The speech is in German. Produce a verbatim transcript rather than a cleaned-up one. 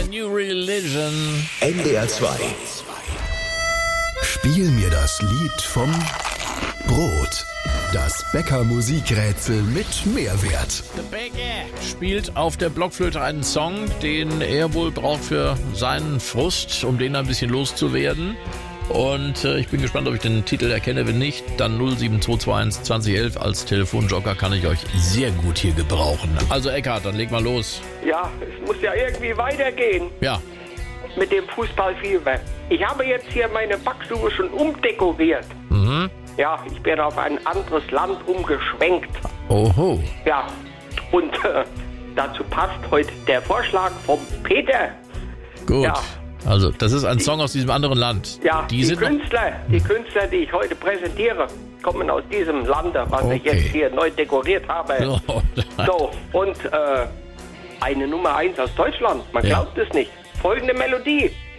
New Religion. N D R zwei. Spiel mir das Lied vom Brot. Das Bäcker-Musikrätsel mit Mehrwert. Der Bäcker spielt auf der Blockflöte einen Song, den er wohl braucht für seinen Frust, um den ein bisschen loszuwerden. Und äh, ich bin gespannt, ob ich den Titel erkenne. Wenn nicht, dann null sieben zwei zwei eins zwanzig elf als Telefonjoker kann ich euch sehr gut hier gebrauchen. Also Eckhard, dann leg mal los. Ja, es muss ja irgendwie weitergehen. Ja. Mit dem Fußballfieber. Ich habe jetzt hier meine Backstube schon umdekoriert. Mhm. Ja, ich bin auf ein anderes Land umgeschwenkt. Oho. Ja, und äh, dazu passt heute der Vorschlag vom Peter. Gut. Ja. Also, das ist ein Song aus diesem anderen Land. Ja, die, die, sind Künstler, noch... die Künstler, die ich heute präsentiere, kommen aus diesem Lande, was Okay. ich jetzt hier neu dekoriert habe. Oh, So, und äh, eine Nummer eins aus Deutschland, man Ja. glaubt es nicht. Folgende Melodie.